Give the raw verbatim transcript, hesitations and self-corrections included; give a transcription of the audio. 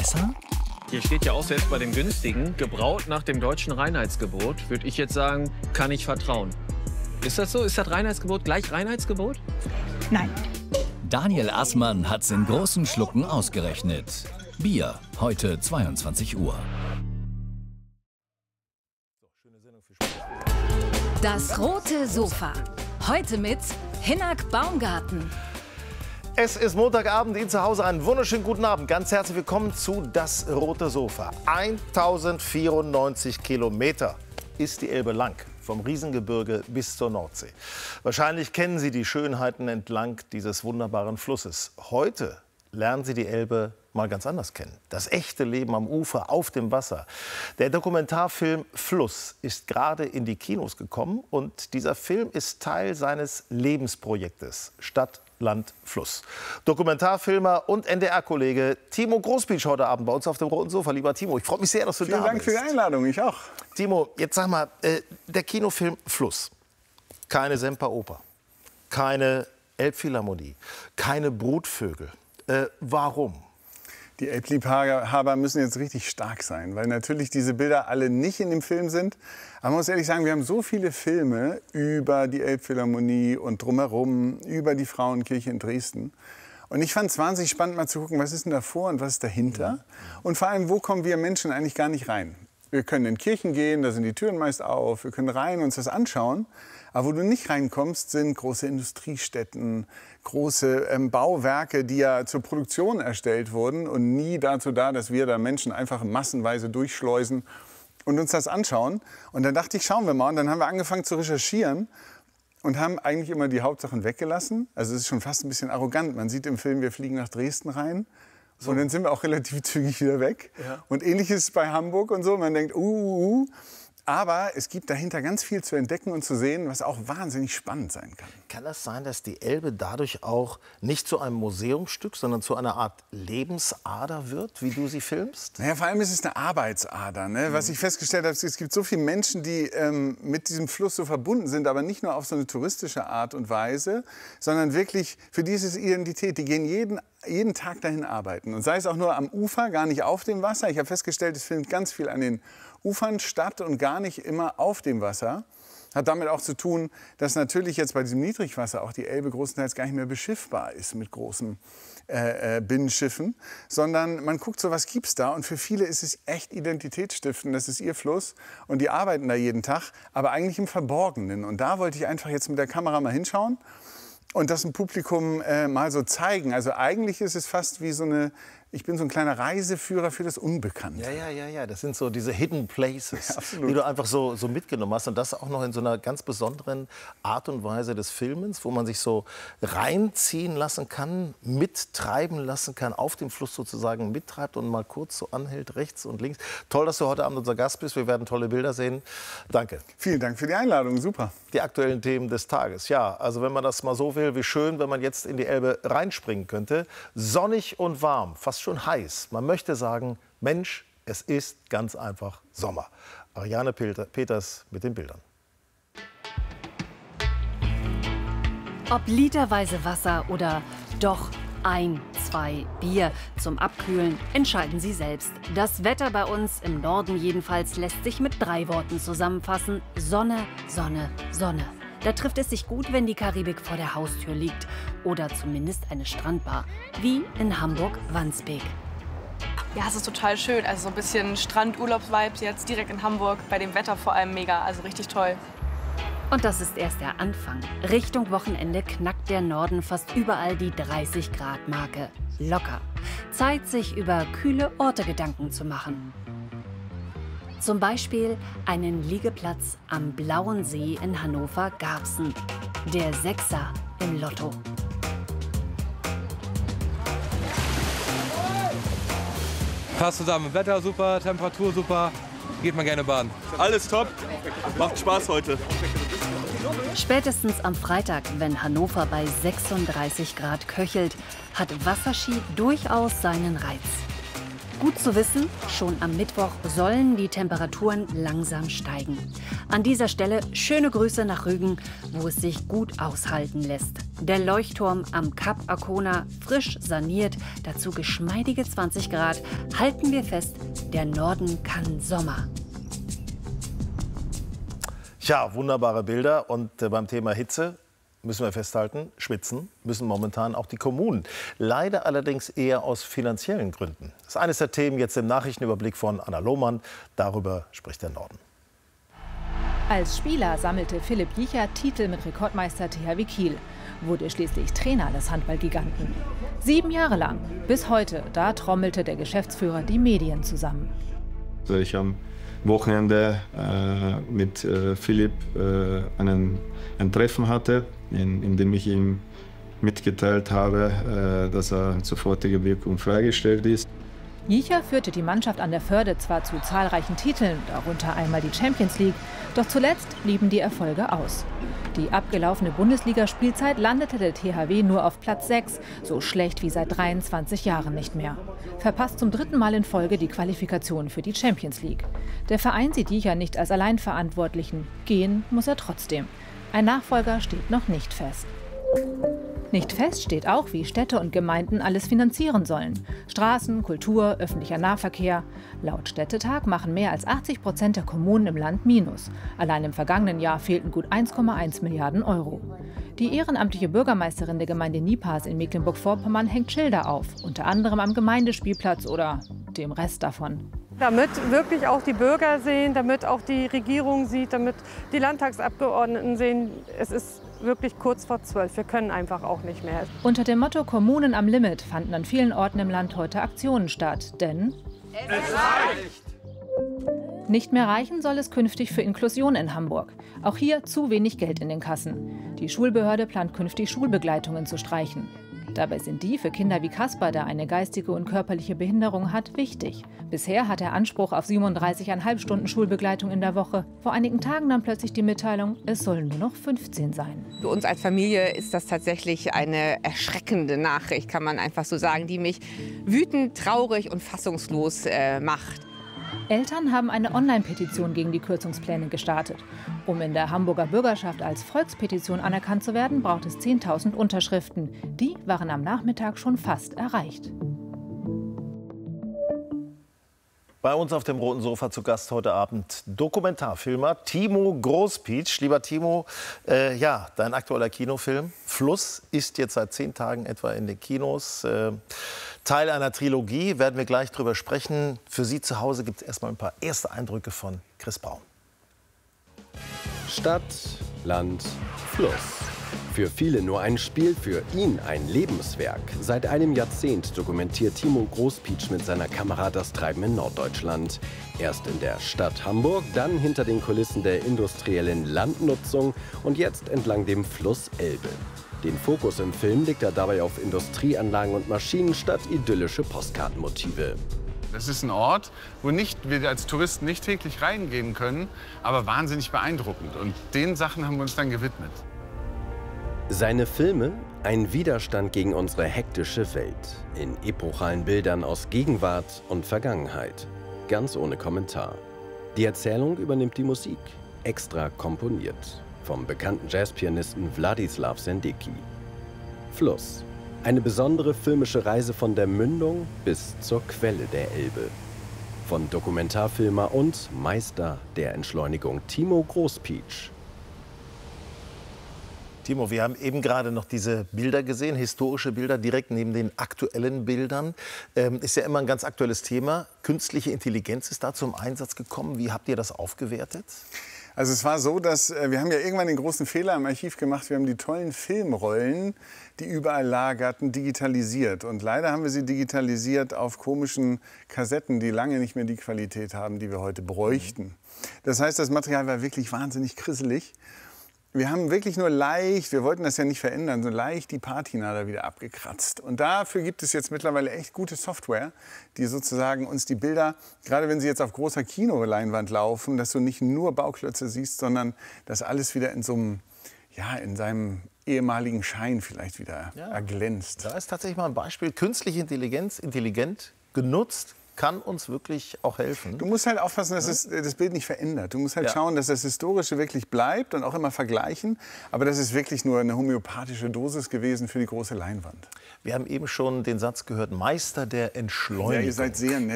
besser? Hier steht ja auch selbst bei den günstigen, gebraut nach dem deutschen Reinheitsgebot, würde ich jetzt sagen, kann ich vertrauen. Ist das so? Ist das Reinheitsgebot gleich Reinheitsgebot? Nein. Daniel Assmann hat's in großen Schlucken ausgerechnet. Bier, heute zweiundzwanzig Uhr. Das rote Sofa. Heute mit Hinnerk Baumgarten. Es ist Montagabend, Ihnen zu Hause einen wunderschönen guten Abend. Ganz herzlich willkommen zu Das rote Sofa. eintausendvierundneunzig Kilometer ist die Elbe lang, vom Riesengebirge bis zur Nordsee. Wahrscheinlich kennen Sie die Schönheiten entlang dieses wunderbaren Flusses. Heute lernen Sie die Elbe mal ganz anders kennen. Das echte Leben am Ufer, auf dem Wasser. Der Dokumentarfilm Fluss ist gerade in die Kinos gekommen und dieser Film ist Teil seines Lebensprojektes Stadt, Land, Fluss. Dokumentarfilmer und N D R-Kollege Timo Großbeetsch heute Abend bei uns auf dem roten Sofa. Lieber Timo, ich freue mich sehr, dass du Vielen da Dank bist. für die Einladung, ich auch. Timo, jetzt sag mal, äh, der Kinofilm Fluss. Keine Semperoper, keine Elbphilharmonie, keine Brutvögel. Äh, warum? Die Elbliebhaber müssen jetzt richtig stark sein, weil natürlich diese Bilder alle nicht in dem Film sind. Aber man muss ehrlich sagen, wir haben so viele Filme über die Elbphilharmonie und drumherum, über die Frauenkirche in Dresden. Und ich fand es wahnsinnig spannend, mal zu gucken, was ist denn davor und was ist dahinter. Und vor allem, wo kommen wir Menschen eigentlich gar nicht rein? Wir können in Kirchen gehen, da sind die Türen meist auf, wir können rein uns das anschauen. Aber wo du nicht reinkommst, sind große Industriestätten, große ähm, Bauwerke, die ja zur Produktion erstellt wurden und nie dazu da, dass wir da Menschen einfach massenweise durchschleusen und uns das anschauen. Und dann dachte ich, schauen wir mal. Und dann haben wir angefangen zu recherchieren und haben eigentlich immer die Hauptsachen weggelassen. Also es ist schon fast ein bisschen arrogant. Man sieht im Film, wir fliegen nach Dresden rein. So. Und dann sind wir auch relativ zügig wieder weg. Ja. Und ähnliches bei Hamburg und so. Man denkt, uh, uh, uh. Aber es gibt dahinter ganz viel zu entdecken und zu sehen, was auch wahnsinnig spannend sein kann. Kann das sein, dass die Elbe dadurch auch nicht zu einem Museumsstück, sondern zu einer Art Lebensader wird, wie du sie filmst? Naja, vor allem ist es eine Arbeitsader. Ne? Mhm. Was ich festgestellt habe, es gibt so viele Menschen, die ähm, mit diesem Fluss so verbunden sind, aber nicht nur auf so eine touristische Art und Weise, sondern wirklich für diese Identität. Die gehen jeden, jeden Tag dahin arbeiten. Und sei es auch nur am Ufer, gar nicht auf dem Wasser. Ich habe festgestellt, es findet ganz viel an den Ufern statt und gar nicht immer auf dem Wasser. Hat damit auch zu tun, dass natürlich jetzt bei diesem Niedrigwasser auch die Elbe großenteils gar nicht mehr beschiffbar ist mit großen äh, äh, Binnenschiffen, sondern man guckt, so was gibt's da, und für viele ist es echt identitätsstiftend, das ist ihr Fluss und die arbeiten da jeden Tag, aber eigentlich im Verborgenen. Und da wollte ich einfach jetzt mit der Kamera mal hinschauen und das dem Publikum äh, mal so zeigen. Also eigentlich ist es fast wie so eine, ich bin so ein kleiner Reiseführer für das Unbekannte. Ja, ja, ja, ja. Das sind so diese Hidden Places, ja, die du einfach so, so mitgenommen hast. Und das auch noch in so einer ganz besonderen Art und Weise des Filmens, wo man sich so reinziehen lassen kann, mittreiben lassen kann, auf dem Fluss sozusagen mittreibt und mal kurz so anhält, rechts und links. Toll, dass du heute Abend unser Gast bist. Wir werden tolle Bilder sehen. Danke. Vielen Dank für die Einladung. Super. Die aktuellen Themen des Tages. Ja, also wenn man das mal so will, wie schön, wenn man jetzt in die Elbe reinspringen könnte. Sonnig und warm, fast schon heiß. Man möchte sagen, Mensch, es ist ganz einfach Sommer. Ariane Peters mit den Bildern. Ob literweise Wasser oder doch ein, zwei Bier zum Abkühlen, entscheiden Sie selbst. Das Wetter bei uns, im Norden jedenfalls, lässt sich mit drei Worten zusammenfassen. Sonne, Sonne, Sonne. Da trifft es sich gut, wenn die Karibik vor der Haustür liegt. Oder zumindest eine Strandbar, wie in Hamburg-Wandsbek. Ja, es ist total schön. Also so ein bisschen Strandurlaubs-Vibes jetzt direkt in Hamburg. Bei dem Wetter vor allem mega, also richtig toll. Und das ist erst der Anfang. Richtung Wochenende knackt der Norden fast überall die dreißig Grad Marke. Locker. Zeit, sich über kühle Orte Gedanken zu machen. Zum Beispiel einen Liegeplatz am Blauen See in Hannover-Garbsen. Der Sechser im Lotto. Passt zusammen. Wetter super, Temperatur super. Geht man gerne baden. Alles top. Macht Spaß heute. Spätestens am Freitag, wenn Hannover bei sechsunddreißig Grad köchelt, hat Wasserski durchaus seinen Reiz. Gut zu wissen, schon am Mittwoch sollen die Temperaturen langsam steigen. An dieser Stelle schöne Grüße nach Rügen, wo es sich gut aushalten lässt. Der Leuchtturm am Kap Arkona, frisch saniert, dazu geschmeidige zwanzig Grad. Halten wir fest, der Norden kann Sommer. Ja, wunderbare Bilder. Und äh, beim Thema Hitze müssen wir festhalten, schwitzen müssen momentan auch die Kommunen. Leider allerdings eher aus finanziellen Gründen. Das ist eines der Themen jetzt im Nachrichtenüberblick von Anna Lohmann. Darüber spricht der Norden. Als Spieler sammelte Philipp Jicher Titel mit Rekordmeister T H W Kiel. Wurde schließlich Trainer des Handballgiganten. Sieben Jahre lang, bis heute, da trommelte der Geschäftsführer die Medien zusammen. Ich am Wochenende äh, mit äh, Philipp äh, einen, ein Treffen hatte, in, in dem ich ihm mitgeteilt habe, äh, dass er in sofortiger Wirkung freigestellt ist. Jicher führte die Mannschaft an der Förde zwar zu zahlreichen Titeln, darunter einmal die Champions League, doch zuletzt blieben die Erfolge aus. Die abgelaufene Bundesligaspielzeit landete der T H W nur auf Platz sechs, so schlecht wie seit dreiundzwanzig Jahren nicht mehr. Verpasst zum dritten Mal in Folge die Qualifikation für die Champions League. Der Verein sieht Jicher nicht als Alleinverantwortlichen, gehen muss er trotzdem. Ein Nachfolger steht noch nicht fest. Nicht fest steht auch, wie Städte und Gemeinden alles finanzieren sollen. Straßen, Kultur, öffentlicher Nahverkehr. Laut Städtetag machen mehr als achtzig Prozent der Kommunen im Land Minus. Allein im vergangenen Jahr fehlten gut eins Komma eins Milliarden Euro. Die ehrenamtliche Bürgermeisterin der Gemeinde Niepas in Mecklenburg-Vorpommern hängt Schilder auf, unter anderem am Gemeindespielplatz oder dem Rest davon. Damit wirklich auch die Bürger sehen, damit auch die Regierung sieht, damit die Landtagsabgeordneten sehen, es ist wirklich kurz vor zwölf. Wir können einfach auch nicht mehr. Unter dem Motto Kommunen am Limit fanden an vielen Orten im Land heute Aktionen statt. Denn es reicht! Nicht mehr reichen soll es künftig für Inklusion in Hamburg. Auch hier zu wenig Geld in den Kassen. Die Schulbehörde plant künftig Schulbegleitungen zu streichen. Dabei sind die für Kinder wie Kaspar, der eine geistige und körperliche Behinderung hat, wichtig. Bisher hat er Anspruch auf siebenunddreißig Komma fünf Stunden Schulbegleitung in der Woche. Vor einigen Tagen dann plötzlich die Mitteilung, es sollen nur noch fünfzehn sein. Für uns als Familie ist das tatsächlich eine erschreckende Nachricht, kann man einfach so sagen, die mich wütend, traurig und fassungslos äh, macht. Eltern haben eine Online-Petition gegen die Kürzungspläne gestartet. Um in der Hamburger Bürgerschaft als Volkspetition anerkannt zu werden, braucht es zehntausend Unterschriften. Die waren am Nachmittag schon fast erreicht. Bei uns auf dem roten Sofa zu Gast heute Abend Dokumentarfilmer Timo Großpietsch. Lieber Timo, äh, ja, dein aktueller Kinofilm Fluss ist jetzt seit zehn Tagen etwa in den Kinos. Äh, Teil einer Trilogie, werden wir gleich drüber sprechen. Für Sie zu Hause gibt es erstmal ein paar erste Eindrücke von Chris Braun. Stadt, Land, Fluss. Für viele nur ein Spiel, für ihn ein Lebenswerk. Seit einem Jahrzehnt dokumentiert Timo Großpietsch mit seiner Kamera das Treiben in Norddeutschland. Erst in der Stadt Hamburg, dann hinter den Kulissen der industriellen Landnutzung und jetzt entlang dem Fluss Elbe. Den Fokus im Film legt er dabei auf Industrieanlagen und Maschinen statt idyllische Postkartenmotive. Das ist ein Ort, wo nicht, wir als Touristen nicht täglich reingehen können, aber wahnsinnig beeindruckend. Und den Sachen haben wir uns dann gewidmet. Seine Filme, ein Widerstand gegen unsere hektische Welt. In epochalen Bildern aus Gegenwart und Vergangenheit. Ganz ohne Kommentar. Die Erzählung übernimmt die Musik, extra komponiert. Vom bekannten Jazzpianisten Wladislaw Sendicki. Fluss. Eine besondere filmische Reise von der Mündung bis zur Quelle der Elbe. Von Dokumentarfilmer und Meister der Entschleunigung Timo Großpietsch. Timo, wir haben eben gerade noch diese Bilder gesehen, historische Bilder direkt neben den aktuellen Bildern. Ähm, ist ja immer ein ganz aktuelles Thema. Künstliche Intelligenz ist da zum Einsatz gekommen. Wie habt ihr das aufgewertet? Also es war so, dass äh, wir haben ja irgendwann den großen Fehler im Archiv gemacht. Wir haben die tollen Filmrollen, die überall lagerten, digitalisiert. Und leider haben wir sie digitalisiert auf komischen Kassetten, die lange nicht mehr die Qualität haben, die wir heute bräuchten. Das heißt, das Material war wirklich wahnsinnig krisselig. Wir haben wirklich nur leicht, wir wollten das ja nicht verändern, so leicht die Patina da wieder abgekratzt. Und dafür gibt es jetzt mittlerweile echt gute Software, die sozusagen uns die Bilder, gerade wenn sie jetzt auf großer Kinoleinwand laufen, dass du nicht nur Bauklötze siehst, sondern dass alles wieder in so einem, ja, in seinem ehemaligen Schein vielleicht wieder ja. erglänzt. Da ist tatsächlich mal ein Beispiel, künstliche Intelligenz, intelligent genutzt, kann uns wirklich auch helfen. Du musst halt aufpassen, dass es das Bild nicht verändert. Du musst halt ja. schauen, dass das Historische wirklich bleibt und auch immer vergleichen. Aber das ist wirklich nur eine homöopathische Dosis gewesen für die große Leinwand. Wir haben eben schon den Satz gehört, Meister der Entschleunigung. Ja, ihr seid sehr nett.